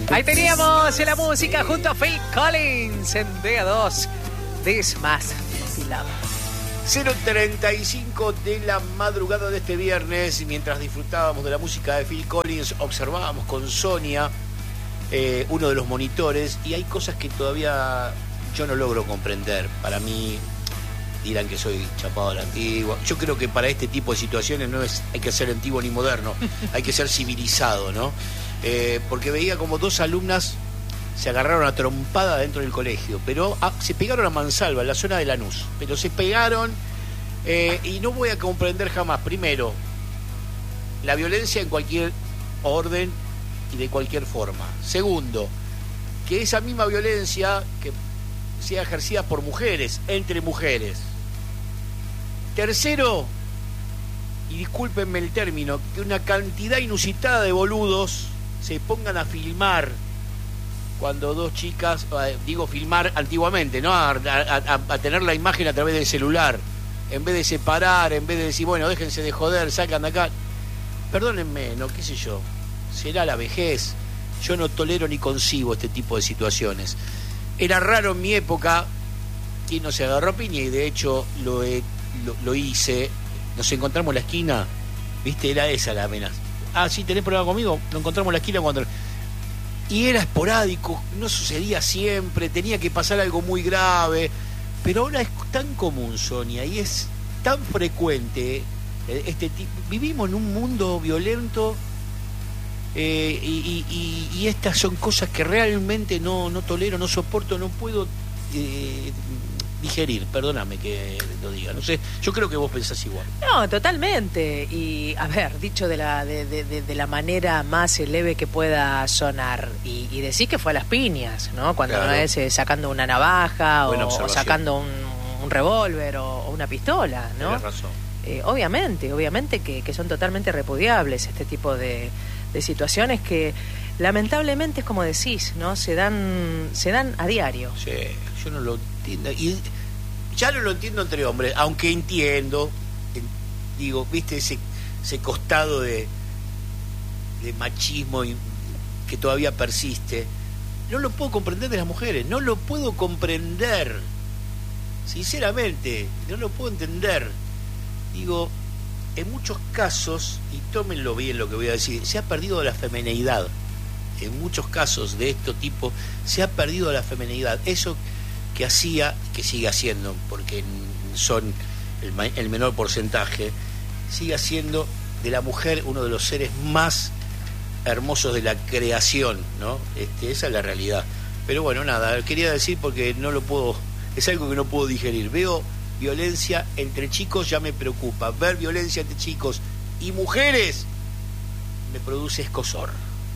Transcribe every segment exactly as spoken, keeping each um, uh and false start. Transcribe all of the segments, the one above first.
Ahí teníamos la música junto a Phil Collins en D A dos. This Must Be Love. cero treinta y cinco de la madrugada de este viernes, mientras disfrutábamos de la música de Phil Collins, observábamos con Sonia eh, uno de los monitores, y hay cosas que todavía yo no logro comprender. Para mí, dirán que soy chapado a la antigua. Yo creo que para este tipo de situaciones no es, hay que ser antiguo ni moderno, hay que ser civilizado, ¿no? Eh, porque veía como dos alumnas se agarraron a trompada dentro del colegio, pero ah, se pegaron a mansalva en la zona de Lanús, pero se pegaron eh, y no voy a comprender jamás, primero, la violencia en cualquier orden y de cualquier forma. Segundo, que esa misma violencia que sea ejercida por mujeres, entre mujeres. Tercero, y discúlpenme el término, que una cantidad inusitada de boludos se pongan a filmar cuando dos chicas, eh, digo filmar antiguamente, ¿no? A, a, a tener la imagen a través del celular, en vez de separar, en vez de decir, bueno, déjense de joder, sacan de acá. Perdónenme, no, qué sé yo, será la vejez. Yo no tolero ni concibo este tipo de situaciones. Era raro en mi época, y no se agarró piña, y de hecho lo, he, lo, lo hice. Nos encontramos en la esquina, ¿viste? Era esa la amenaza. Ah, sí, ¿tenés problema conmigo? Nos encontramos en la esquina cuando... Y era esporádico, no sucedía siempre, tenía que pasar algo muy grave, pero ahora es tan común, Sonia, y es tan frecuente este tipo. Vivimos en un mundo violento eh, y, y, y estas son cosas que realmente no, no tolero, no soporto, no puedo eh, digerir, perdóname que lo diga, no sé, yo creo que vos pensás igual. No, totalmente, y a ver, dicho de la de, de, de la manera más leve que pueda sonar, y, y decís que fue a las piñas, ¿no? Cuando Claro. no es eh, sacando una navaja o, o sacando un, un revólver o, o una pistola, ¿no? Tienes razón. Eh, obviamente, obviamente que, que son totalmente repudiables este tipo de, de situaciones que lamentablemente es como decís, ¿no? Se dan, se dan a diario. Sí, yo no lo entiendo. Y ya no lo entiendo entre hombres, aunque entiendo, en, digo, viste ese, ese costado de, de machismo y, que todavía persiste. No lo puedo comprender de las mujeres, no lo puedo comprender. Sinceramente, no lo puedo entender. Digo, en muchos casos, y tómenlo bien lo que voy a decir, se ha perdido la femineidad. En muchos casos de este tipo se ha perdido la femineidad. Eso que hacía, que sigue haciendo, porque son el, el menor porcentaje, sigue haciendo de la mujer uno de los seres más hermosos de la creación, ¿no? Este, esa es la realidad. Pero bueno, nada, quería decir porque no lo puedo, es algo que no puedo digerir. Veo violencia entre chicos, ya me preocupa. Ver violencia entre chicos y mujeres me produce escozor.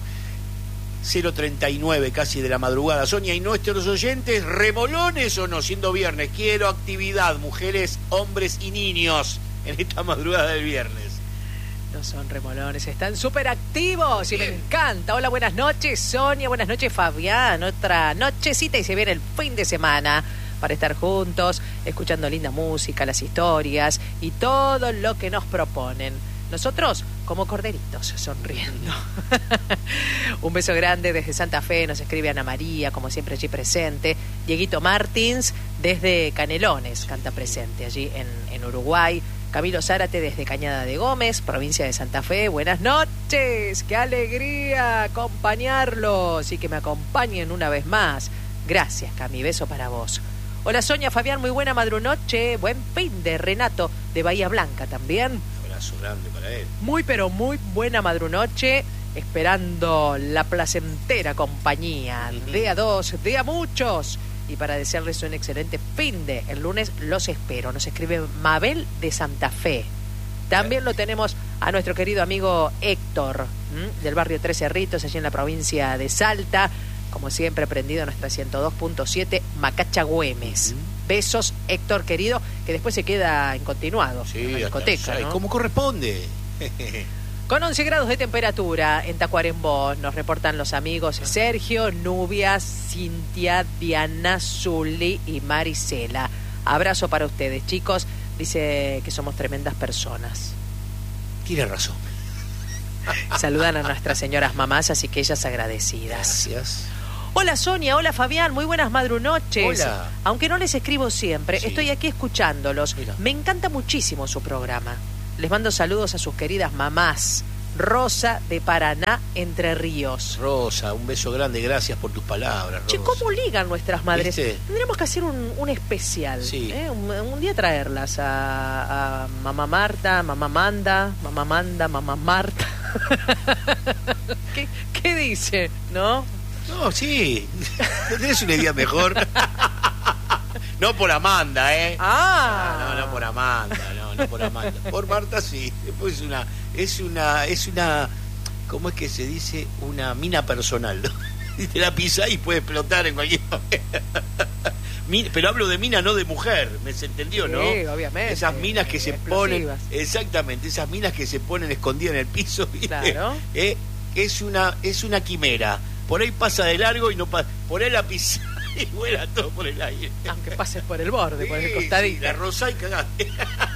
cero treinta y nueve casi de la madrugada. Sonia, y nuestros oyentes, remolones o no, siendo viernes. Quiero actividad, mujeres, hombres y niños en esta madrugada del viernes. No son remolones, están súper activos. Bien. Y me encanta. Hola, buenas noches, Sonia. Buenas noches, Fabián. Otra nochecita y se viene el fin de semana para estar juntos, escuchando linda música, las historias y todo lo que nos proponen. Nosotros como corderitos, sonriendo. Un beso grande desde Santa Fe, nos escribe Ana María, como siempre allí presente. Dieguito Martins desde Canelones, canta presente allí en, en Uruguay. Camilo Zárate desde Cañada de Gómez, provincia de Santa Fe. Buenas noches, qué alegría acompañarlos y que me acompañen una vez más. Gracias, Cami, beso para vos. Hola Sonia, Fabián, muy buena madrunoche. Buen fin de Renato de Bahía Blanca también. Abrazo grande para él. Muy pero muy buena madrunoche, esperando la placentera compañía uh-huh. de a dos, de a muchos. Y para desearles un excelente fin de el lunes los espero. Nos escribe Mabel de Santa Fe. También lo tenemos a nuestro querido amigo Héctor, ¿m? del barrio Tres Cerritos, allí en la provincia de Salta. Como siempre, prendido a nuestra ciento dos punto siete Macacha Güemes. Uh-huh. Besos, Héctor querido, que después se queda en continuado sí, en la discoteca, ¿no? Como corresponde. Con once grados de temperatura en Tacuarembó, nos reportan los amigos Sergio, Nubia, Cintia, Diana, Zuli y Marisela. Abrazo para ustedes, chicos. Dice que somos tremendas personas. Tiene razón. Saludan a nuestras señoras mamás, así que ellas agradecidas. Gracias. Hola Sonia, hola Fabián, muy buenas madrunoches. Hola. Aunque no les escribo siempre, Sí. estoy aquí escuchándolos. Mira. Me encanta muchísimo su programa. Les mando saludos a sus queridas mamás. Rosa de Paraná, Entre Ríos. Rosa, un beso grande, gracias por tus palabras, Rosa. Che, ¿cómo ligan nuestras madres? ¿Viste? Tendríamos que hacer un, un especial. Sí. ¿eh? Un, un día traerlas a, a mamá Marta, mamá Manda, mamá Manda, mamá Marta. ¿Qué, ¿Qué dice? ¿No? No, sí. ¿No tenés una idea mejor? No por Amanda, ¿eh? Ah. No, no, no por Amanda, no, no por Amanda. Por Marta sí. Después es una, es una, es una, ¿cómo es que se dice? Una mina personal, ¿no? Y te la pisa y puede explotar en cualquier momento. Pero hablo de mina, no de mujer, ¿me se entendió, no? Sí, obviamente. Esas minas que se Explosivas. ponen, exactamente, esas minas que se ponen escondidas en el piso, ¿viste? Claro. Eh, es una, es una quimera. Por ahí pasa de largo y no pasa. Por ahí la pisa y vuela todo por el aire. Aunque pases por el borde, por el Sí, costadito. sí, la rosa y cagaste.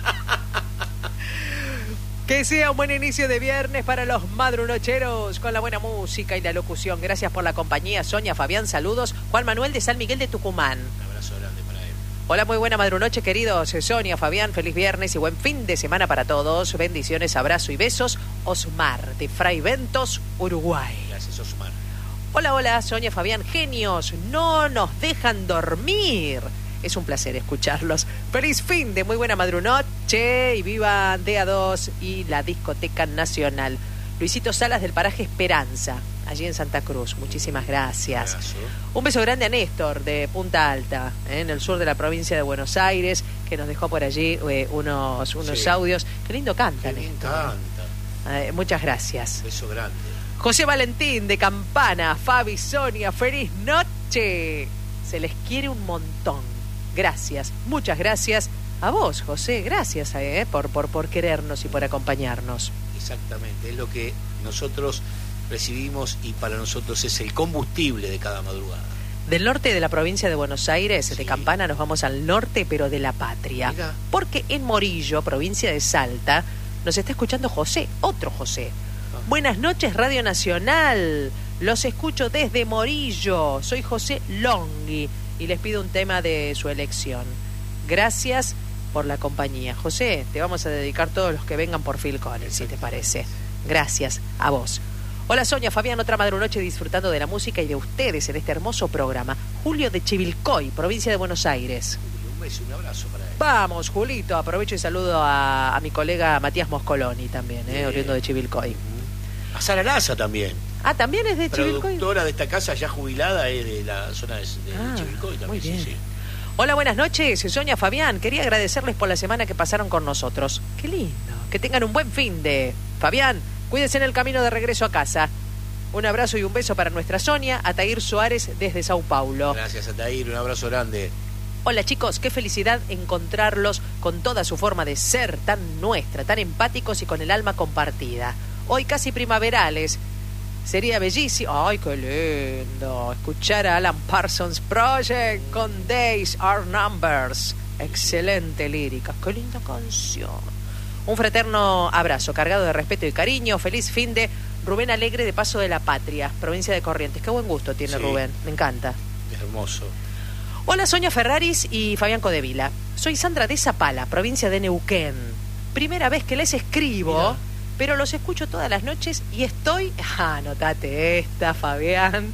Que sea un buen inicio de viernes para los madrunocheros con la buena música y la locución. Gracias por la compañía, Sonia, Fabián, saludos. Juan Manuel de San Miguel de Tucumán. Un abrazo grande para él. Hola, muy buena madrunoche, queridos. Sonia, Fabián, feliz viernes y buen fin de semana para todos. Bendiciones, abrazo y besos. Osmar de Fray Ventos, Uruguay. Gracias, Osmar. Hola, hola, Sonia, Fabián, genios, no nos dejan dormir. Es un placer escucharlos. Feliz fin de muy buena madrunoche y viva D A dos y la Discoteca Nacional. Luisito Salas del paraje Esperanza, allí en Santa Cruz. Muchísimas gracias. Abrazo. Un beso grande a Néstor de Punta Alta, ¿eh? En el sur de la provincia de Buenos Aires, que nos dejó por allí eh, unos, unos Sí. audios. Qué lindo canta, Qué bien Néstor. canta. Eh, muchas gracias. Un beso grande. José Valentín de Campana, Fabi, Sonia, feliz noche. Se les quiere un montón. Gracias, muchas gracias a vos, José. Gracias eh, por, por, por querernos y por acompañarnos. Exactamente, es lo que nosotros recibimos y para nosotros es el combustible de cada madrugada. Del norte de la provincia de Buenos Aires, Sí. de Campana, nos vamos al norte, pero de la patria. Mira. Porque en Morillo, provincia de Salta, nos está escuchando José, otro José. Ah. Buenas noches, Radio Nacional. Los escucho desde Morillo. Soy José Longhi y les pido un tema de su elección. Gracias por la compañía. José, te vamos a dedicar todos los que vengan por Phil Collins, si te parece. Gracias a vos. Hola Sonia, Fabián, otra madrunoche disfrutando de la música y de ustedes en este hermoso programa. Julio de Chivilcoy, provincia de Buenos Aires. Un beso, un abrazo para él. Vamos, Julito, aprovecho y saludo a, a mi colega Matías Moscoloni también, eh, Bien. oriundo de Chivilcoy. A Sara Laza también. Ah, también es de Chivilcoy. Productora de esta casa ya jubilada, es de la zona de, de Ah, Chivilcoy también. muy bien. Sí, sí. Hola, buenas noches, Sonia, Fabián. Quería agradecerles por la semana que pasaron con nosotros. Qué lindo. Que tengan un buen fin de... Fabián, cuídense en el camino de regreso a casa. Un abrazo y un beso para nuestra Sonia, Atair Suárez desde Sao Paulo. Gracias, Atair, un abrazo grande. Hola chicos, qué felicidad encontrarlos con toda su forma de ser tan nuestra, tan empáticos y con el alma compartida. Hoy casi primaverales. Sería bellísimo, ay qué lindo, escuchar a Alan Parsons Project con Days Are Numbers. Excelente lírica, qué linda canción. Un fraterno abrazo cargado de respeto y cariño. Feliz fin de Rubén Alegre de Paso de la Patria, provincia de Corrientes. Qué buen gusto tiene Sí. Rubén, me encanta. Hermoso. Hola Sonia Ferraris y Fabián Codevila. Soy Sandra de Zapala, provincia de Neuquén. Primera vez que les escribo, Mira. pero los escucho todas las noches y estoy, ah, anotate esta, Fabián,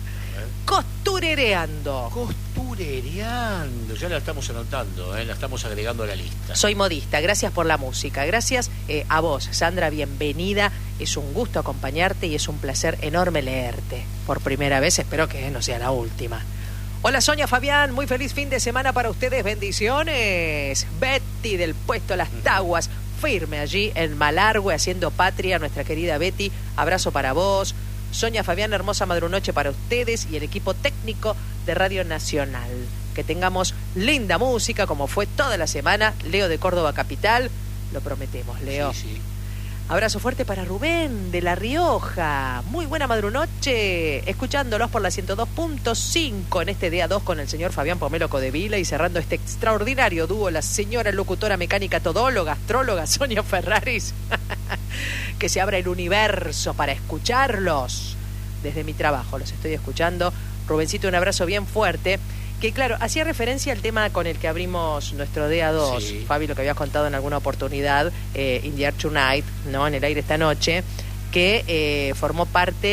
costurereando. Costurereando, ya la estamos anotando, ¿eh? La estamos agregando a la lista. Soy modista, gracias por la música. Gracias eh, a vos, Sandra, bienvenida. Es un gusto acompañarte y es un placer enorme leerte. Por primera vez, espero que no sea la última. Hola Sonia, Fabián, muy feliz fin de semana para ustedes, bendiciones. Betty del puesto Las Taguas, firme allí en Malargüe haciendo patria, nuestra querida Betty, abrazo para vos. Sonia, Fabián, hermosa madrunoche para ustedes y el equipo técnico de Radio Nacional. Que tengamos linda música como fue toda la semana. Leo de Córdoba Capital, lo prometemos, Leo. Sí, sí. Abrazo fuerte para Rubén de La Rioja. Muy buena madrunoche, escuchándolos por la ciento dos punto cinco en este día dos con el señor Fabián Pomelo Codevila y cerrando este extraordinario dúo, la señora locutora mecánica todóloga, astróloga Sonia Ferraris. Que se abra el universo para escucharlos. Desde mi trabajo los estoy escuchando. Rubencito, un abrazo bien fuerte. Que claro, hacía referencia al tema con el que abrimos nuestro D A dos, sí. Fabi, lo que habías contado en alguna oportunidad, eh, In the Air Tonight, ¿no? En el aire esta noche, que eh, formó parte